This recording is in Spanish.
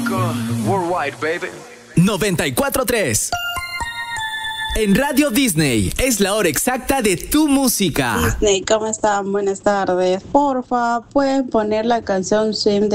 México, worldwide, baby. 94.3. En Radio Disney es la hora exacta de tu música. Disney, ¿cómo están? Buenas tardes. Porfa, ¿pueden poner la canción Swim de